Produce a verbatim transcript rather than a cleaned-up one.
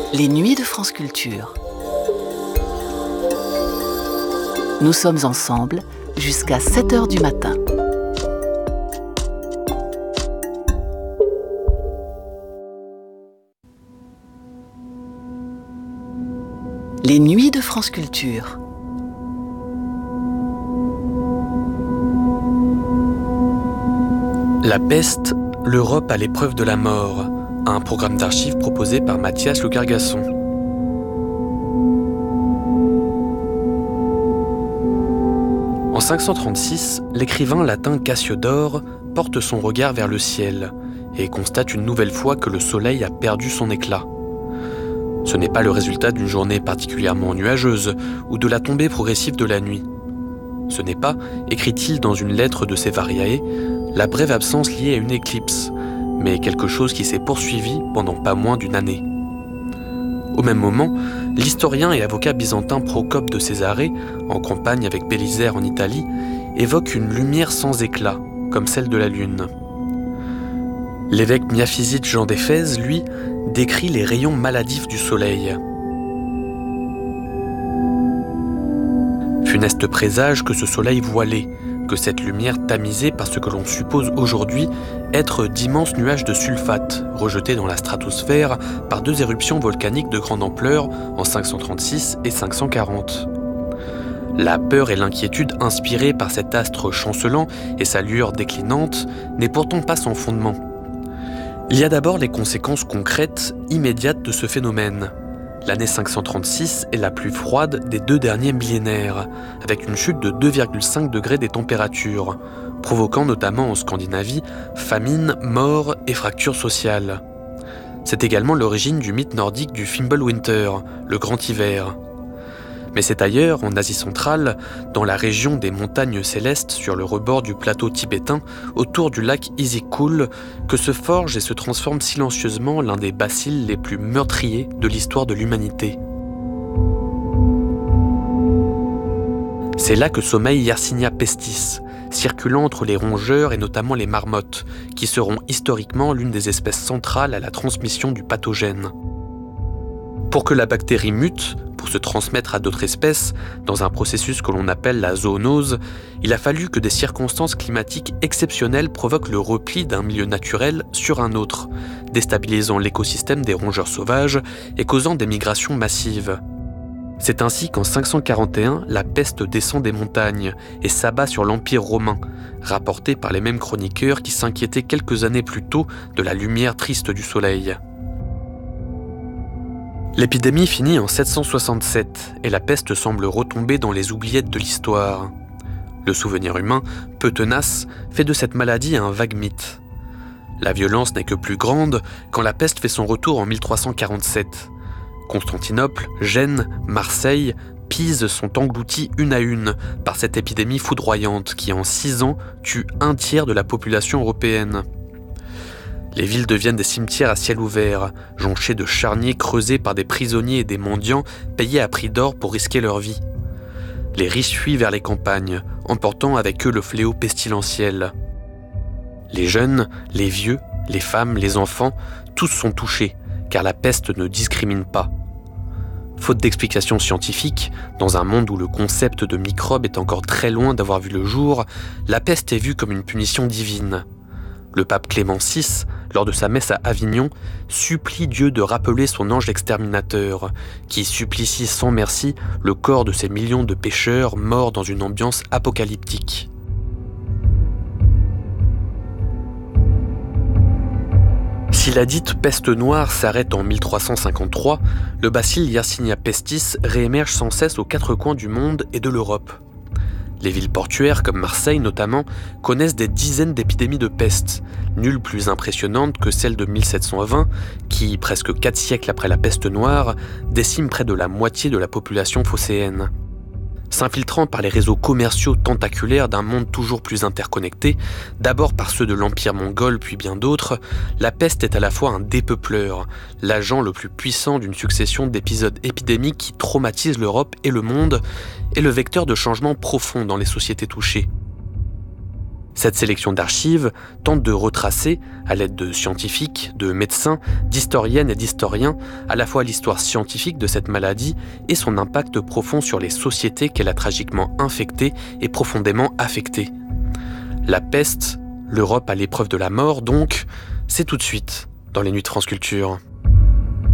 Les nuits de France Culture. Nous sommes ensemble jusqu'à sept heures du matin. Les nuits de France Culture. La peste, l'Europe à l'épreuve de la mort. Un programme d'archives proposé par Mathias Le Cargasson. En cinq cent trente-six, l'écrivain latin Cassiodore porte son regard vers le ciel et constate une nouvelle fois que le soleil a perdu son éclat. Ce n'est pas le résultat d'une journée particulièrement nuageuse ou de la tombée progressive de la nuit. Ce n'est pas, écrit-il dans une lettre de ses Variae, la brève absence liée à une éclipse, mais quelque chose qui s'est poursuivi pendant pas moins d'une année. Au même moment, l'historien et avocat byzantin Procope de Césarée, en campagne avec Bélisaire en Italie, évoque une lumière sans éclat, comme celle de la lune. L'évêque miaphysite Jean d'Éphèse, lui, décrit les rayons maladifs du soleil. Funeste présage que ce soleil voilé, que cette lumière tamisée par ce que l'on suppose aujourd'hui être d'immenses nuages de sulfate rejetés dans la stratosphère par deux éruptions volcaniques de grande ampleur en cinq cent trente-six et cinq cent quarante. La peur et l'inquiétude inspirées par cet astre chancelant et sa lueur déclinante n'est pourtant pas sans fondement. Il y a d'abord les conséquences concrètes, immédiates de ce phénomène. L'année cinq cent trente-six est la plus froide des deux derniers millénaires, avec une chute de deux virgule cinq degrés des températures, provoquant notamment en Scandinavie famine, mort et fractures sociales. C'est également l'origine du mythe nordique du Fimbulwinter, le grand hiver. Mais c'est ailleurs, en Asie centrale, dans la région des montagnes célestes sur le rebord du plateau tibétain, autour du lac Issyk-Kul, que se forge et se transforme silencieusement l'un des bacilles les plus meurtriers de l'histoire de l'humanité. C'est là que sommeille Yersinia pestis, circulant entre les rongeurs et notamment les marmottes, qui seront historiquement l'une des espèces centrales à la transmission du pathogène. Pour que la bactérie mute, pour se transmettre à d'autres espèces, dans un processus que l'on appelle la zoonose, il a fallu que des circonstances climatiques exceptionnelles provoquent le repli d'un milieu naturel sur un autre, déstabilisant l'écosystème des rongeurs sauvages et causant des migrations massives. C'est ainsi qu'en cinq cent quarante et un, la peste descend des montagnes et s'abat sur l'Empire romain, rapporté par les mêmes chroniqueurs qui s'inquiétaient quelques années plus tôt de la lumière triste du soleil. L'épidémie finit en sept cent soixante-sept et la peste semble retomber dans les oubliettes de l'histoire. Le souvenir humain, peu tenace, fait de cette maladie un vague mythe. La violence n'est que plus grande quand la peste fait son retour en mille trois cent quarante-sept. Constantinople, Gênes, Marseille, Pise sont engloutis une à une par cette épidémie foudroyante qui en six ans tue un tiers de la population européenne. Les villes deviennent des cimetières à ciel ouvert, jonchés de charniers creusés par des prisonniers et des mendiants payés à prix d'or pour risquer leur vie. Les riches fuient vers les campagnes, emportant avec eux le fléau pestilentiel. Les jeunes, les vieux, les femmes, les enfants, tous sont touchés, car la peste ne discrimine pas. Faute d'explications scientifiques, dans un monde où le concept de microbe est encore très loin d'avoir vu le jour, la peste est vue comme une punition divine. Le pape Clément six, lors de sa messe à Avignon, supplie Dieu de rappeler son ange exterminateur, qui supplicie sans merci le corps de ces millions de pécheurs morts dans une ambiance apocalyptique. Si la dite peste noire s'arrête en mille trois cent cinquante-trois, le bacille Yersinia pestis réémerge sans cesse aux quatre coins du monde et de l'Europe. Les villes portuaires, comme Marseille notamment, connaissent des dizaines d'épidémies de peste, nulle plus impressionnante que celle de mille sept cent vingt, qui, presque quatre siècles après la peste noire, décime près de la moitié de la population phocéenne. S'infiltrant par les réseaux commerciaux tentaculaires d'un monde toujours plus interconnecté, d'abord par ceux de l'Empire mongol puis bien d'autres, la peste est à la fois un dépeupleur, l'agent le plus puissant d'une succession d'épisodes épidémiques qui traumatisent l'Europe et le monde, et le vecteur de changements profonds dans les sociétés touchées. Cette sélection d'archives tente de retracer, à l'aide de scientifiques, de médecins, d'historiennes et d'historiens, à la fois l'histoire scientifique de cette maladie et son impact profond sur les sociétés qu'elle a tragiquement infectées et profondément affectées. La peste, l'Europe à l'épreuve de la mort, donc, c'est tout de suite dans les Nuits de France Culture.